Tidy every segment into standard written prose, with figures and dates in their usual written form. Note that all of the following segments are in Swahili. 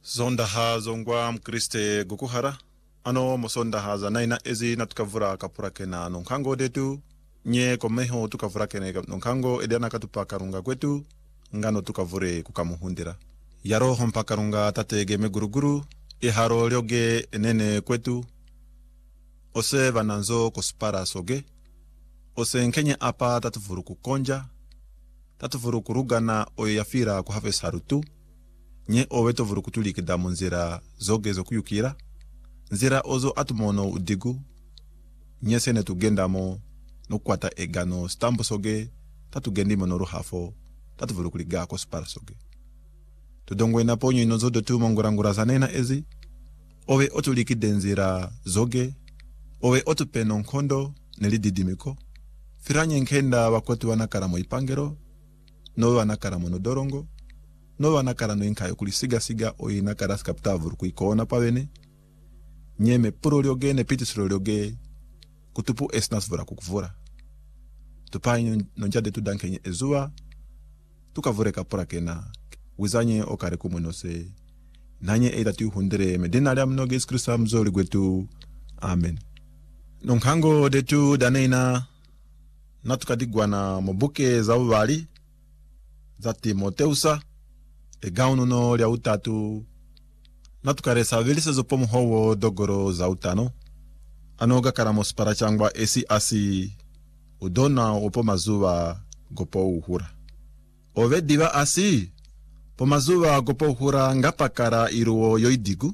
Zonda ha zongwa mkriste gukuhara ano mosonda ha za naina ezi na tukavura kapura kena nonkango detu nye komeho tukavura kena nonkango edana katupa karunga kwetu ngano tukavure kukamuhundira yaro hompa karunga tatege meguruguru iharo lyoge enene kwetu ose vananzo kospara soge ose nkenye apa tatuvuru kukonja tatuvuru kurugana oyo yafira kuhave sarutu nye oweto vuru kutulikida mu nzira zoge zo kuyukira nzira ozo atumono udigu nye sene tugendamo nukwata egano stambo soge tatugendimo no ruhafo tatuvuru kuliga kospara soge tudongwe na ponyo inozo dotu mongurangura zanena ezi owe otulikide nzira zoge owe otupeno nkondo nelididimiko firanye nkenda wakwetu wanakara mo ipangero no wanakara mo nodorongo no wanakara no inkayo kulisiga oina karas kaptavuru kuikona pawene nyeme puro lyoge ne pitisro lyoge kutupu esnas vura kukuvura tupanyo nonjade tudankenye ezua tukavure kapura kena wizanye okare kumunose nanye eida tuhundire medina lya mnoge Kristo mzoli gwetu amen. Nonkango detu daneina natukadigwana mobuke za ubali za Timoteusa egauno no lya utatu natukaresa velisa zo pomu howo dogoro za utano anoga karamos para changwa esi asi udona opo mazuwa gopo uhura ove diva asi po mazuwa gopo uhura ngapakara iruo yoidigu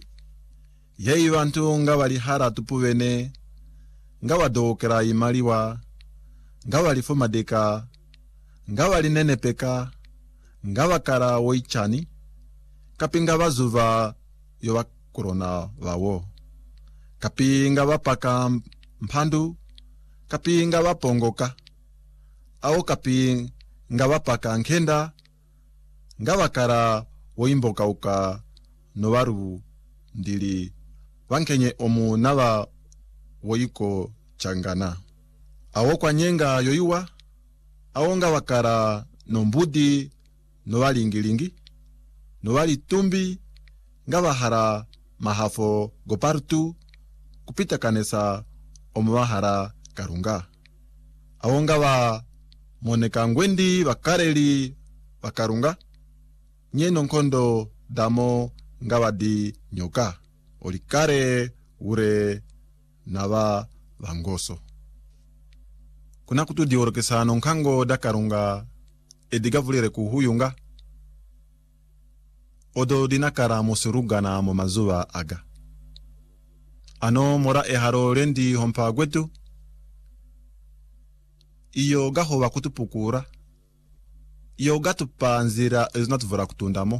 yei vantu nga walihara tupuvene nga wadokera imaliwa nga walifomadeka nga walinenepeka nga wakara woichani kapinga wazuva yowa korona wawo kapinga wapaka mpandu kapinga wapongoka au kapinga wapaka nkenda nga wakara woimboka uka nowaru ndili wankenye omu nawa woiko changana awo kwa nyenga yoyuwa awonga wakara nombudi nowali ingilingi nowali tumbi nga wahara mahafo gopartu kupita kanesa omwahara karunga awonga wa moneka ngwendi wakareli wakarunga nyeno nkondo damo nga wadi nyoka olikare ure nawa vangoso kuna kutu diorokesa nonkango dakarunga edigavulire kuhuyunga odo dinakara musurugana mu mazuwa aga ano mora eharo lendi hompa gwetu iyo gaho wakutupukura iyo gatupa nzira ezinatuvura kutundamo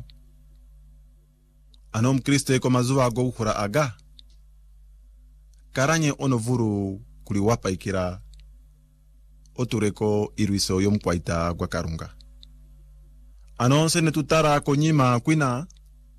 ano mkriste ko mazuwa go uhura aga karanye onovuru kuliwapa ikira otureko irwiso yomkwaita gwa karunga anonse netutara konyima kwina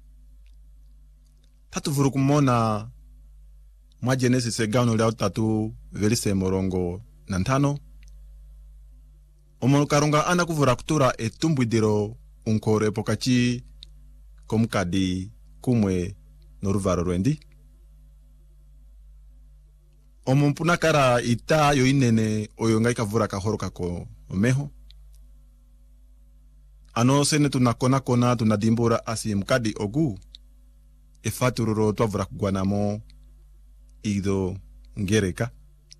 tatuvuru kumona mwa Genesis egano lya utatu velise morongo na ntano omono karunga ana kuvura kutura etumbwidiro unkore pokachi komukadi kumwe noruvaro rwendi omumpuna kara ita yo inene oyo ngai kavura kahoroka ko meho ano sene tunakona kona tunadimbura asi mkadi ogu efatururo twavura kugwanamo ido ngereka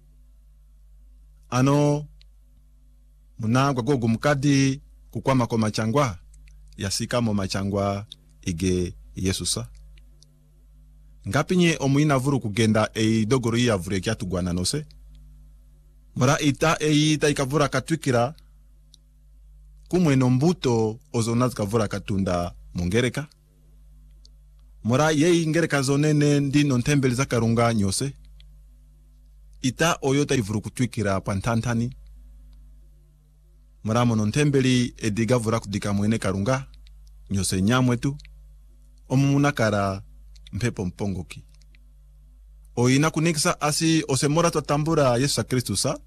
ano munagwa gogu mkadi kukwama ko machangwa yasika mo machangwa ige Yesusa ngapinye omuina vuru kugenda dogoro ya vure kya tugwana nose mora ita ita ikavura katwikira kumwe no mbuto ozonaz kavura katunda mungereka mora yei ngereka zonene ndi no ntembeli za karunga nyose ita oyota ivuru kutwikira pantantani mora mono ntembeli edigavura kudika mwene karunga nyose nyamwetu omumunakara mpepo mpongoki oina kunikisa asi ose mora twatambura Yesu Kristo sa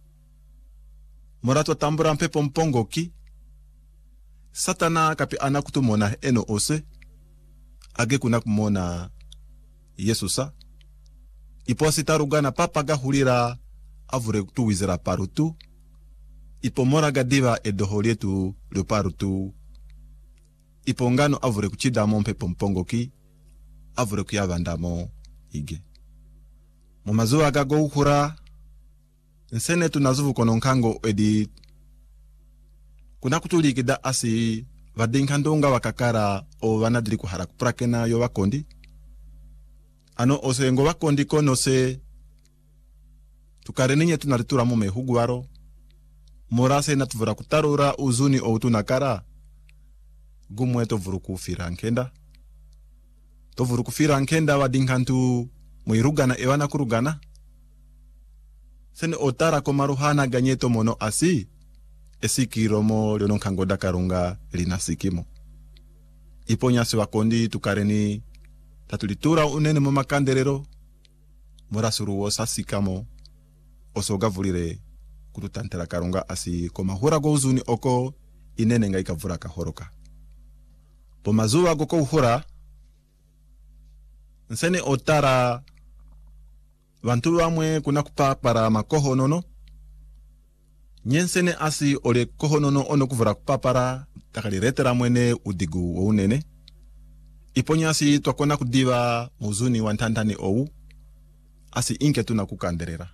mora twatambura mpepo mpongoki satana kapi anakutumona eno ose age kuna kumona Yesusa ipo sitarugana papa ga hulira avure tu wizera parutu ipo mora gadiva edoholietu le parutu ipo ngano avure kuchida mompe pompongoki avure kuyavandamo ige mumazuwa gago uhura nsene tunazuvu kononkango edi kuna kutulikida asi vadinkandonga wakakara o vanadili kuhara kuprakena yo wakondi ano ose ngo wakondi kono se tukareninye tunaritura mume hugwaro morase na tuvura kutarura uzuni o tunakara gumwe tovuru kufira nkenda tovuru kufira nkenda wadinkantu muirugana ewana kurugana sene otara komaruhana ganyeto mono asi esikiromo lyono kango dakarunga linasikimo iponya se wakondi tukareni tatulitura unene mu makanderero morasuru wosasikamo osogavulire kututantera karunga asi komahura go uzuni oko inene nga ikavura kahoroka pomazuwa goko uhura nsene otara vantu vamwe kuna kupapara makoho nono nyensene asi ole koho nono ono kuvura kupapara takaliretera mwene udigu wo unene iponyasi twakona kudiva muzuni wantantani owu asi inke tuna kukanderera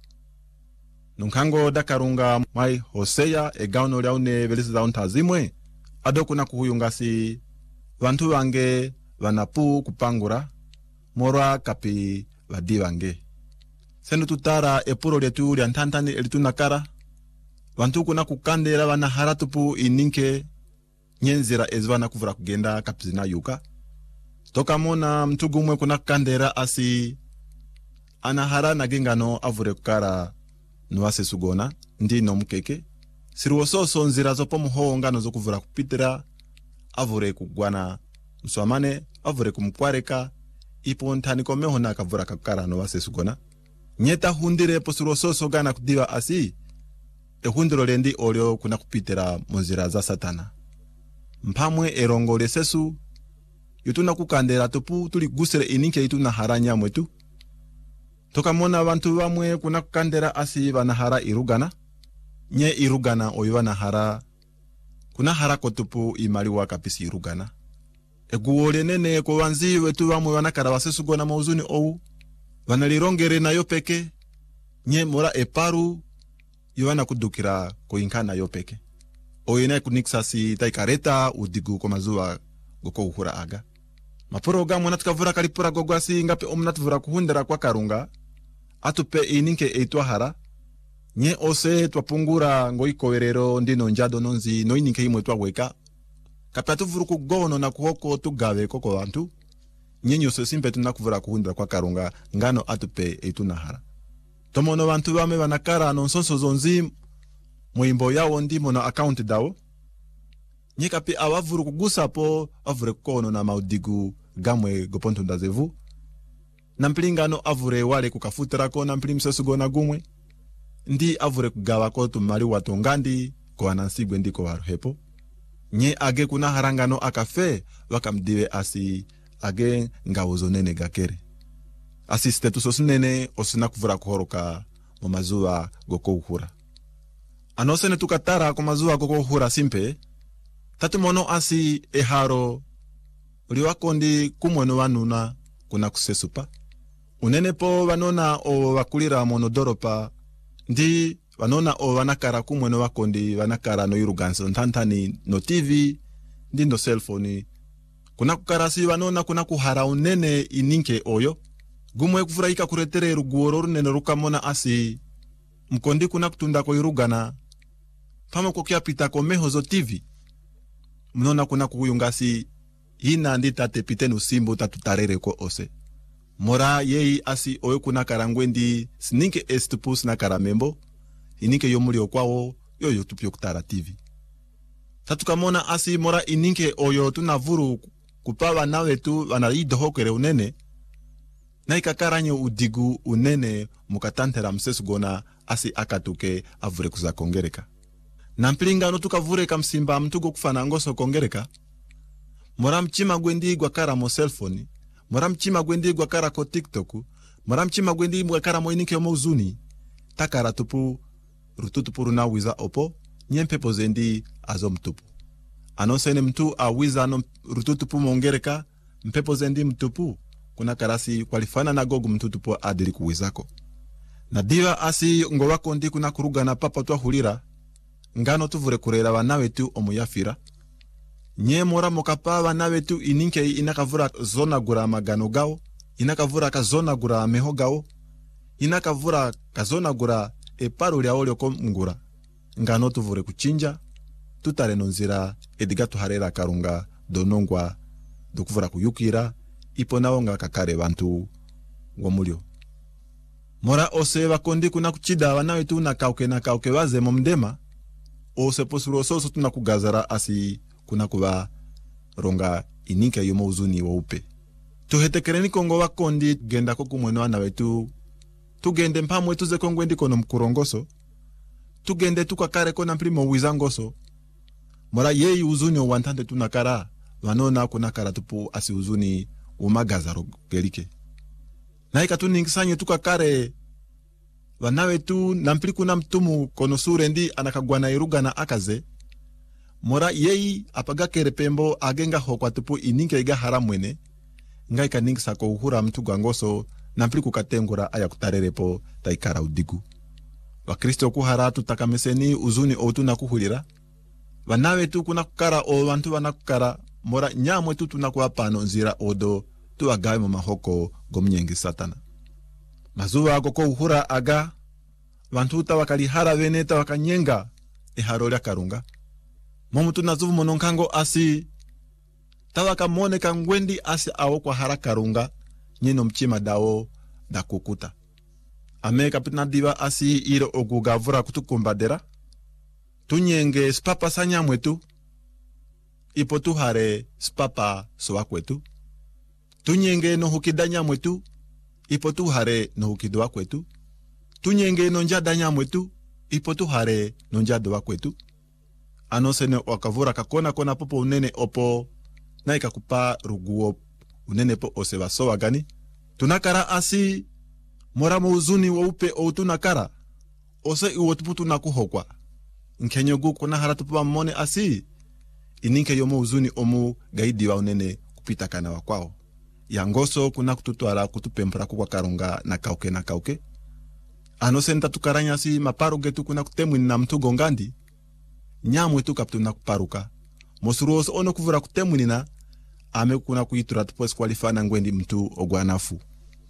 nunkango dakarunga mai Hosea egauno lyaune velisi za untazimwe ado kuna kuhuyungasi vantu vange vanapu kupangura morwa kapi vadivange senu tutara epuro letu lyantantani elitunakara vantu kuna kukandera vana haratupu ininke nyenzira ezvana kuvura kugenda kapizina yuka toka mona mtugumwe kuna kukandera asi anahara nagengano avure kukara nuwase sugona ndi no mukeke siruososo nzira zopo muhongano zo kuvura kupitira avure kugwana mswamane avure kumkwareka ipo ntani komeho na kavura kakara nuwase sugona nyeta hundire posiruososo gana kudiva asi ehundiro lendi olyo kuna kupitira muzira za satana mpamwe erongo lesesu yutuna kukandera tupu tuli gusere ininke yutuna haranya mwetu toka mona vantu vamwe kuna kukandera asi vanahara irugana nye irugana oyo vanahara kuna hara kotupu imaliwa kapisi irugana eguole nene ko vanzi wetu vamwe vanakara vasesugona mauzuni owu vanalirongere na yo peke nye mora eparu yovana kudukira koinkana yo peke oyena kunikisasi taikareta udigu komazuwa goko uhura aga mapuro gamwe natukavura kalipura gogwasi ngape omnatuvura kuhundera kwa karunga atupe ininke eitwahara nye ose twapungura ngoikowerero ndino njado nonzi no ininke imwe twaweka kape atuvuru kugono na kuhoko tugave koko vantu nye nyose simpe tunakuvura kuhundera kwa karunga ngano atupe eitunahara tomono vantu vame vanakara nonsonso zonzi muimbo yawo ndimo na account dawo nye kape awavuru kugusa po avure kukono na maudigu gamwe gopontu ndazevu na mpilingano avure wale kukafutira ko na mpilimsesugona gumwe ndi avure kugawa ko tumali watongandi ko anansigwe ndiko waruhepo nye age kuna harangano akafe wakamdiwe asi age ngawozo nene gakere asi stetu sosinene osina kuvura kuhoroka mu mazuwa goko uhura anosene tukatara ko mazuwa goko uhura simpe tatumono asi eharo uliwakondi kumweno wanuna kuna kusesupa unene po vanona o vakulira monodoropa ndi vanona o vanakara kumweno wakondi vanakara no iruganso ntantani no TV ndi no cellphone kuna kukarasi vanona kuna kuhara unene ininke oyo gumwe kufuraika kuretere ruguoro runene rukamona asi mkondi kuna kutunda ko irugana pamo kokiapita ko meho zo TV mnona kuna kuyungasi hina ndi tate pitenu simbo tatutarere ko ose mora yei asi oyo kuna karangwendi sininke estupus na karamembo ininke yomuli okwawo yoyo tupyo kutara TV tatukamona asi mora ininke oyo tunavuru kupawa nawe tu vanaidohokere unene na ikakaranyo udigu unene mukatantera msesugona asi akatuke avure kuza kongereka na mpilingano tukavureka msimba mtugo kufana ngoso kongereka mora mchima gwendi gwakara mo cellphone, mora mchima gwendi gwakara ko TikTok, mora mchima gwendi gwakara mo inike mo uzuni takara tupu rututupu runa wiza opo nyempepo zendi azo mtupu. Anosene mtu awiza ano rututupu mongereka mpepo zendi mtupu kuna karasi kwalifana na gogu mtutupu adili kuwizako. Na diva asi ngo wako ndi kuna kuruga na papa tuwa hulira ngano tuvure kurera wanawe tu omuyafira. Nye mora mokapa wanawe tu ininke inakavura zona gura magano gao, inakavura ka zona gura meho gao, inakavura ka zona gura eparu lia olio ko mngura. Ngano tuvure kuchinja, tutare nonzira ediga tuharera karunga donongwa dokuvura kuyukira, ipo naonga kakare bantu ngomulio. Mora ose wakondi kuna kuchida wanawe tu na kauke waze momdema, ose posuro soso tuna kugazara asi kuna kuwa ronga ininke yumo uzuni wa upe. Tuhetekereni kongo wakondi genda koku mweno wanawe tu, tugende mpamwe tuze kongo endi kono mkurongoso, tugende tukakare kona mprimo wizangoso, mora yeyi uzuni wantante tunakara, wanona kuna kara tupu asi uzuni umagazaro gerike. Na hika tu ningisanye tukakare wanawe tu nampili kuna mtumu kono surendi anakagwana iruga na akaze, mora yeyi apagakere pembo agenga hokwa tupu ininke iga haramwene, nga ika ningisa ko uhura mtu gwangoso nampili kukatengura aya kutarerepo taikara udigu. Wa Kristo kuhara tutakameseni uzuni outu na kuhulira, wanawe tu kuna kukara o wantu wanakukara, mora nyamwe tu tunakuwa pano nzira odo tu agawe mahoko gomnyengi satana. Mazuwa agoko uhura aga, wantu tawakalihara vene tawakanyenga eharolia karunga. Momu tunazuvu mononkango asi, tawakamone kangwendi asi awo kwa hara karunga, nyeno mchima dao da kukuta. Ame kapitna diva asi iro ogugavura kutukumbadera, tunyenge spapa sanya mwetu, ipo tuhare spapa soa kwetu. Tunyenge no hukidanya mwetu, ipo tuhare no hukidwa kwetu. Tunyenge no njadanya mwetu, ipo tuhare no njadwa kwetu. Anosene wakavura kakona kona popo unene opo, na ikakupa ruguo unene po oseba soa gani. Tunakara asi, mora uzuni wa upe o tunakara, ose iwotupu tunakuhokwa. Nkenyogu kuna haratupu mone asi, ininke yomo uzuni omu gaidi wa unene kupita kana wakwao. Yangoso kuna kututuara kutupempra kwa karunga na kauke. Anosenta tukaranya si maparuge tu kuna kutemwini na mtu gongandi, nyamwe tu kaptu na kuparuka. Mosuruoso ono kuvura kutemwini na, ame kuna kuitura tupoes kwalifana ngwendi mtu ogwanafu.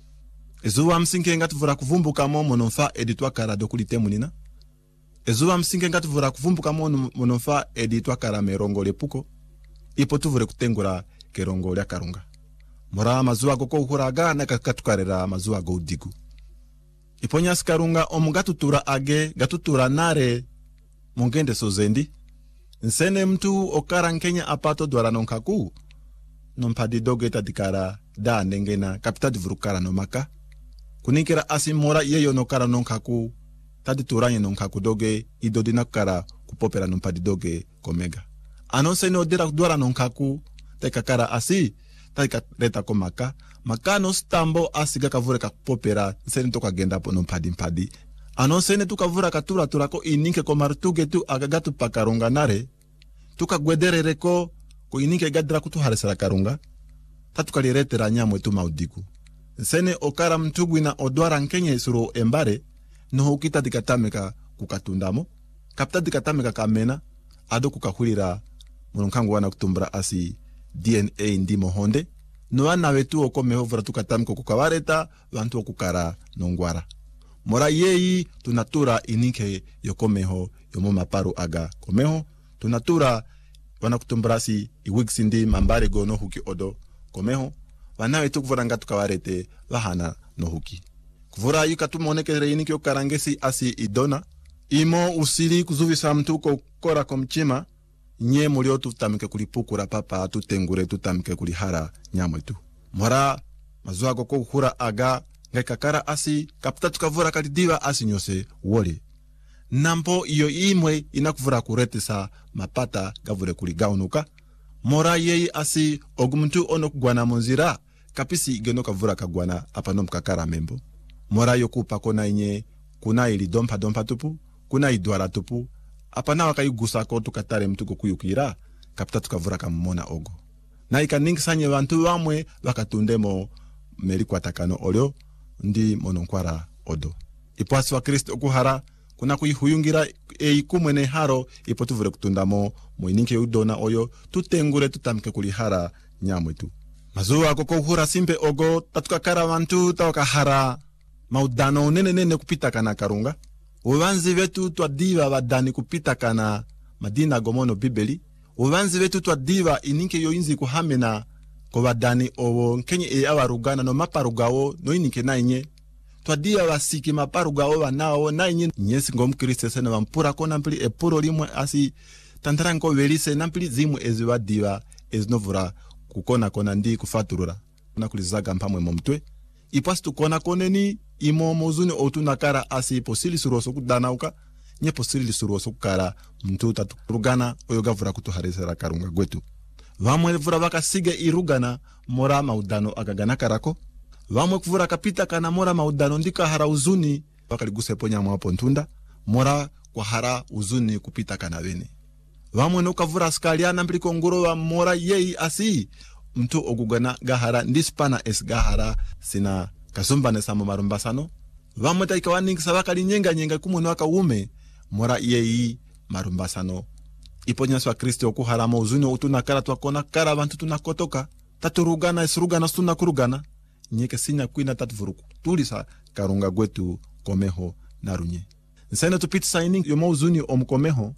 Ezuwa msinke nga tuvura kuvumbu kamo mononfa editwa kara dokuli temwini. Ezuwa msinke nga tuvura kuvumbu kamo mononfa editwa kara merongo lepuko, ipo tuvure kutengura kerongo lya karunga. Mora mazuwa goko uhuraga na kakatukarera mazuwa go udigu. Iponya sikarunga omugatutura age, gatutura nare mungende sozendi. Nsene mtu okara nkenya apato dwara nonkaku, nompadi doge tadikara da nengena kapita divurukara no maka. Kunikira asi mora yeyo nokara nonkaku, tadituranye nonkaku doge idodina kara kupopera nompadi doge komega. Anonsene odira dwara nonkaku, tekakara asi, taika reta ko maka no stambo asiga kavure kakupopera nsene toka genda po nompadi. Anonsene tukavura katura turako ininke ko martuge tu agagatu pakarunga nare, tuka gwederere ko ininke gadra kutu haresara karunga, tatukaliretera nyamwe tu maudiku. Nsene okara mtugwi na odwara nkenye suru embare, noho ukita dikatameka kukatundamo, kapta dikatameka kamena, ado kukahulira mononkangu wana kutumbra asi DNA ndi mohonde, noana wetu oko mehovra tukatamiko kukawareta, wantu okukara nongwara. Mora yeyi tunatura ininke yokomeho yomo maparu aga komeho, tunatura wana kutumbrasi iwigsi ndi mambare go no huki odo komeho, wana wetu kuvura nga tukawarete wahana no huki. Kuvura yuka tumonekere ininke yokarangesi asi idona, imo usili kuzuvisa mtuko kora komchima, nye mulio tutamike kulipukura papa tutengure tutamike kulihara nyamwe tu. Mora mazuwa goko uhura aga ngai kakara asi kapita tukavura kalidiva asi nyose wole. Nampo iyo imwe inakuvura kuretesa mapata gavure kuligaunuka. mora yei asi ogumtu ono kugwana monzira kapisi igeno kavura kagwana apano mkakara membo. Mora yoku pakona inye kuna ili dompa tupu, kuna idwara tupu, apana wakayugusa ko tukatare mtu kukuyukira kapita tukavura kamona ogo. Na ikaningisanye wantu wamwe wakatundemo meliku takano olyo ndi mononkwara odo. Ipoasi wa Kristo okuhara kuna kuyihuyungira eikumwene haro ipo tuvure kutundamo muininke udona oyo tutengure tutamike kulihara nyamwetu. Mazuwa koko uhura simpe ogo tatukakara wantu tawakahara maudano nene kupita kana karunga. Uwanzi wetu twadiva wadani kupita kana madina gomono bibeli. Uwanzi wetu twadiva ininke yoinzi kuhamena ko wadani owo nkenye awarugana no maparugawo no ininke na inye. Twadia wasiki maparugawo wanao na inye nyesi ngom Kristo sene wampura ko nampili epuro limwe asi tantaranko welise nampili zimu eziwadiva ezinovura kukona kona ndi kufaturura. Kuna kulizaga mpamwe momtwe. Ipasi tukona koneni imo mozuni otunakara asi posili suroso kudanauka. Nye posili suroso kukara mtu taturugana oyogavura kutuharisera karunga gwetu. Vamwe vura waka sige irugana mora maudano agagana karako. Vamwe kuvura kapita kana mora maudano ndika hara uzuni wakaliguse ponya mwapo ntunda. Mora kwa hara uzuni kupita kana wene. Vamwe nuka vura skaliana mpiliko nguro wa mora yei asi mtu ogugana gahara ndispana es gahara sina kasumbane samo marumbasano. Vamwe taikawa ningisa wakali nyenga kumunu waka ume mora yei marumbasano. Iponya swa Kristo okuhara mauzuni utunakara tuakona kara vantu tunakotoka. Taturugana esrugana tunakurugana. Nyeke sinya kuina tatuvuruku. Tulisa karunga gwetu komeho narunye. Nsena tupitisa iningi yomauzuni omukomeho.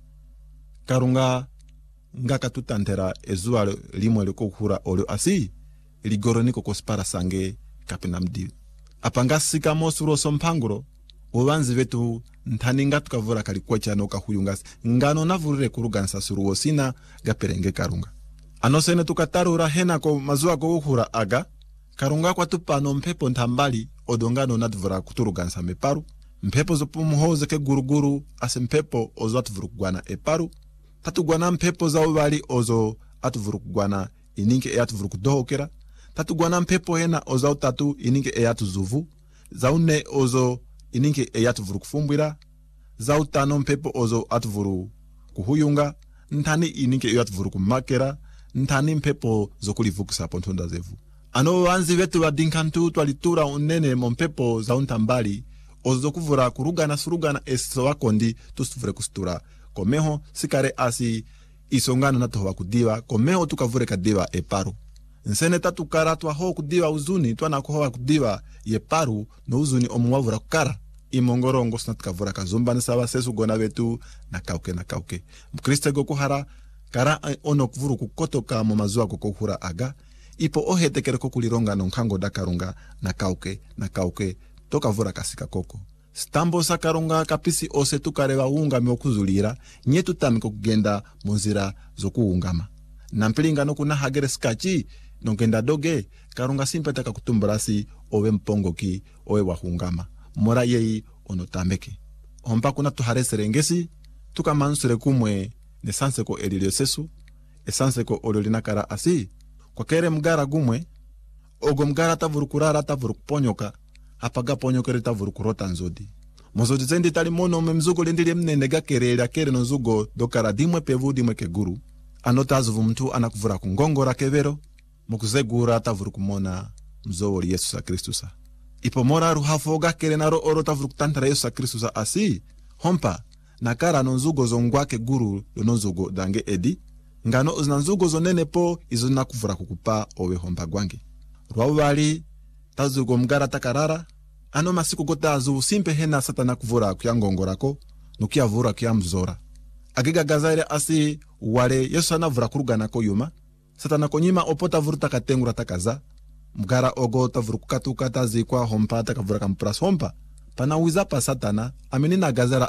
Karunga ngaka tutantera ezua limwe liko hura olio asi. Ligoroniko kospara sange kapinamdi. Apanga sika mosuro sompanguro. Uwanzi vetu ntaninga tukavura kalikwecha no kahuyungasi. Ngano navurire kurugansa suruo sina gaperenge karunga. Anosene tukatarura hena ko mazua ko uhura aga. Karunga kwa tupano mpepo ntambali odongano nadvura kuturugansa meparu. Mpepo zopumuhoze ke guruguru ase mpepo ozo atuvuru kugwana eparu. Tatugwana mpepo za ubali ozo atuvuru kugwana ininke atuvuru kudohokera. Tatugwana mpepo hena ozo tatu ininke atuzuvu. Zaune ozo ininke atuvuru kufumbwira. Zautano mpepo ozo atuvuru kuhuyunga. Ntani ininke atuvuru kumakera. Ntani mpepo zokulivukusa pontunda zevu. Ano wanzi wetu wa dinkantu twalitura unene mompepo za untambali ozo kuvura kurugana surugana eso wakondi tusuvure kustura. Komeho sikare asi isongano na tohwa kudiwa. Komeho tukavure kadiwa eparu. Nsene tatukara tuaho kudiwa uzuni tuana kuhowa kudiwa yeparu no uzuni omuwavura kukara. Imongorongo sina tukavura kazumba nisawa sesu gona wetu na kauke. Mkriste gokuhara kara ono kuvuru kukotoka momazua kukuhura aga. Ipo ohetekere kukulironga nonkango da karunga na kauke toka vura kasika koko. Stambo sa karunga kapisi ose tukarewa uungami okuzulira nye tutamiko kugenda monzira zoku uungama. Nampilinga no kuna hagere skachi nongenda doge karunga simpetaka kutumbrasi owe mpongoki owe wahungama. Mora yei onotameke. Hompa kuna tuharesere ngesi tuka mansure kumwe nesanse ko elilio sesu esanse ko ololina kara asi. Kwa kere mgara gumwe, ogo mgara tavuru kurara tavuru kuponyoka, hapaga ponyokere tavuru kurota nzodi. Mozodi zendi tali mono memzugo lindili mnenega kerele kere nzugo dokara dimwe pevu dimwe keguru. Anota azuvu mtu anakuvura kungongora kevero, mukuzegura tavuru kumona mzowoli Yesusa Kristusa. Ipo mora ruhafoga kere naro oro tavuru kutantara Yesusa Kristusa asi, hompa, nakara nzugo zongwa keguru lonzugo dange edi, ngano uzinanzugo zonene po izo nakuvura kukupa owe homba gwange. Rwawali tazugo mgara takarara ano masiku gota azu simpe hena satana kuvura kuyangongorako nukia vura kuyamzora. Agiga gazaire asi wale Yesu anavura kurugana ko yuma satana konyima opota vuru takatengura takaza mgara ogo tavuru kukatuka tazikwa hompa takavura kampras hompa pana wiza pa satana aminina gazara